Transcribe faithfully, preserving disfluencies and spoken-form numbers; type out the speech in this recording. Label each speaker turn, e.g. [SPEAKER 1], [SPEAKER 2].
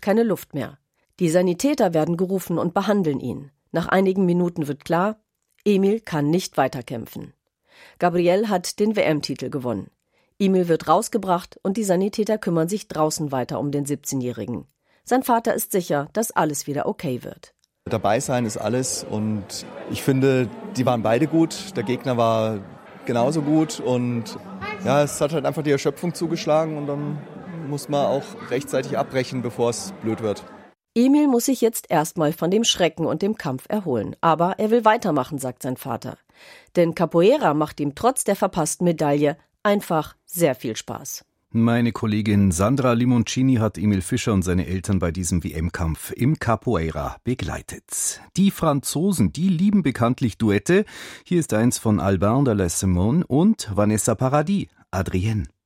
[SPEAKER 1] bekommt keine Luft mehr. Die Sanitäter werden gerufen und behandeln ihn. Nach einigen Minuten wird klar, Emil kann nicht weiterkämpfen. Gabriel hat den W M-Titel gewonnen. Emil wird rausgebracht und die Sanitäter kümmern sich draußen weiter um den siebzehnjährigen. Sein Vater ist sicher, dass alles wieder okay wird.
[SPEAKER 2] Dabei sein ist alles und ich finde, die waren beide gut. Der Gegner war genauso gut und ja, es hat halt einfach die Erschöpfung zugeschlagen und dann muss man auch rechtzeitig abbrechen, bevor es blöd wird.
[SPEAKER 1] Emil muss sich jetzt erstmal von dem Schrecken und dem Kampf erholen. Aber er will weitermachen, sagt sein Vater. Denn Capoeira macht ihm trotz der verpassten Medaille einfach sehr viel Spaß.
[SPEAKER 3] Meine Kollegin Sandra Limoncini hat Emil Fischer und seine Eltern bei diesem W M-Kampf im Capoeira begleitet. Die Franzosen, die lieben bekanntlich Duette. Hier ist eins von Albin de la Simone und Vanessa Paradis, Adrienne.